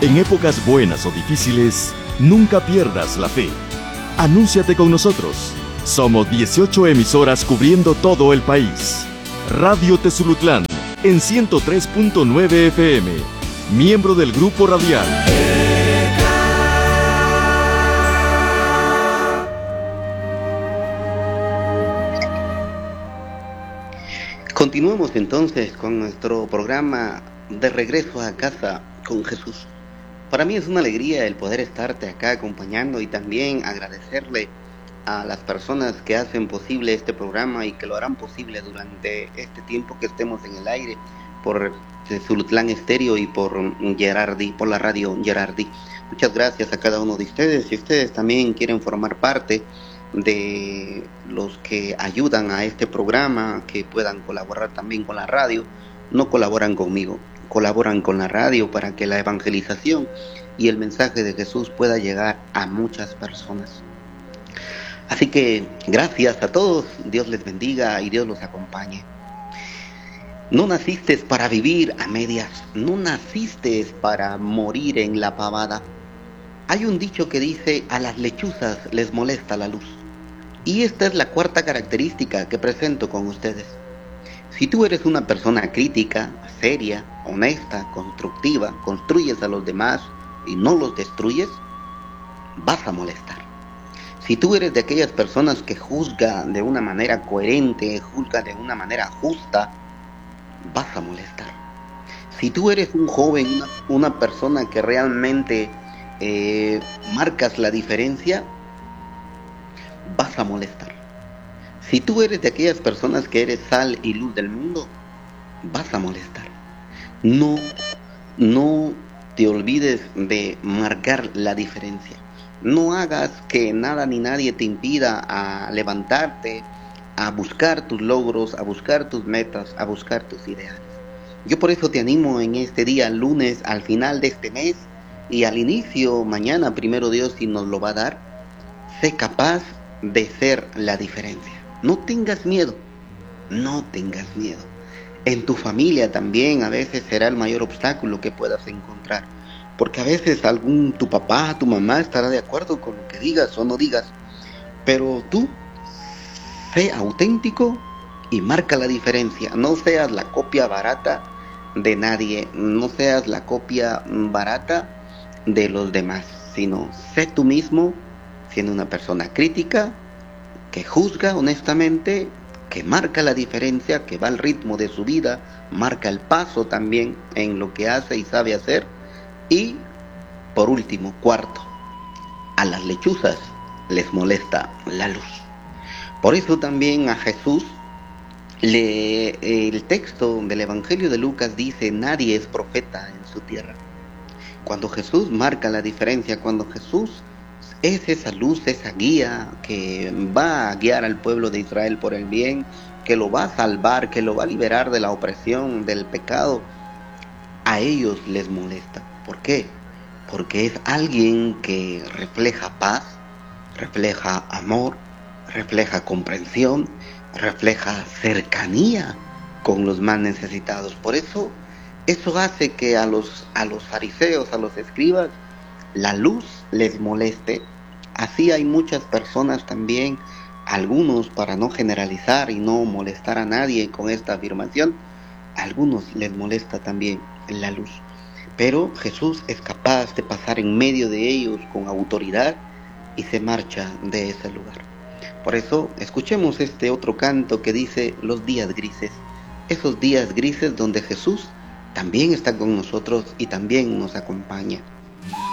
En épocas buenas o difíciles, nunca pierdas la fe. Anúnciate con nosotros. Somos 18 emisoras cubriendo todo el país. Radio Tezulutlán en 103.9 FM. Miembro del Grupo Radial. Continuamos entonces con nuestro programa de regreso a casa con Jesús. Para mí es una alegría el poder estarte acá acompañando y también agradecerle a las personas que hacen posible este programa y que lo harán posible durante este tiempo que estemos en el aire por Tezulutlán Estéreo y por Gerardi, por la radio Gerardi. Muchas gracias a cada uno de ustedes. Si ustedes también quieren formar parte de los que ayudan a este programa, que puedan colaborar también con la radio, no colaboran conmigo, colaboran con la radio para que la evangelización y el mensaje de Jesús pueda llegar a muchas personas. Así que gracias a todos, Dios les bendiga y Dios los acompañe. No naciste para vivir a medias, no naciste para morir en la pavada. Hay un dicho que dice: a las lechuzas les molesta la luz. Y esta es la cuarta característica que presento con ustedes. Si tú eres una persona crítica, seria, honesta, constructiva, construyes a los demás y no los destruyes, vas a molestar. Si tú eres de aquellas personas que juzga de una manera coherente, juzga de una manera justa, vas a molestar. Si tú eres un joven, una persona que realmente marcas la diferencia, vas a molestar. Si tú eres de aquellas personas que eres sal y luz del mundo, vas a molestar. No te olvides de marcar la diferencia. No hagas que nada ni nadie te impida a levantarte, a buscar tus logros, a buscar tus metas, a buscar tus ideales. Yo por eso te animo en este día, lunes, al final de este mes y al inicio, mañana, primero Dios, si nos lo va a dar, sé capaz de ser la diferencia. No tengas miedo, no tengas miedo. En tu familia también a veces será el mayor obstáculo que puedas encontrar, porque a veces tu papá, tu mamá estará de acuerdo con lo que digas o no digas, pero tú sé auténtico y marca la diferencia. No seas la copia barata de nadie, no seas la copia barata de los demás, sino sé tú mismo, siendo una persona crítica, que juzga honestamente, que marca la diferencia, que va al ritmo de su vida, marca el paso también en lo que hace y sabe hacer. Y por último, cuarto, a las lechuzas les molesta la luz. Por eso también a Jesús, el texto del Evangelio de Lucas dice: nadie es profeta en su tierra. Cuando Jesús marca la diferencia, cuando Jesús es esa luz, esa guía que va a guiar al pueblo de Israel por el bien, que lo va a salvar, que lo va a liberar de la opresión, del pecado, a ellos les molesta. ¿Por qué? Porque es alguien que refleja paz, refleja amor, refleja comprensión, refleja cercanía con los más necesitados. Por eso hace que a los fariseos, a los escribas, la luz les moleste. Así hay muchas personas también, algunos, para no generalizar y no molestar a nadie con esta afirmación, a algunos les molesta también la luz. Pero Jesús es capaz de pasar en medio de ellos con autoridad y se marcha de ese lugar. Por eso escuchemos este otro canto que dice: los días grises. Esos días grises donde Jesús también está con nosotros y también nos acompaña.